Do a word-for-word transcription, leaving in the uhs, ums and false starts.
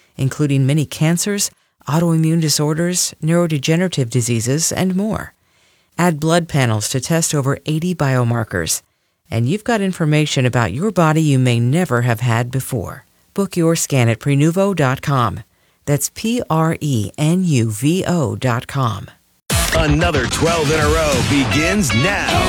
including many cancers, autoimmune disorders, neurodegenerative diseases, and more. Add blood panels to test over eighty biomarkers, and you've got information about your body you may never have had before. Book your scan at Prenuvo dot com. That's P R E N U V O dot com. Another twelve in a row begins now.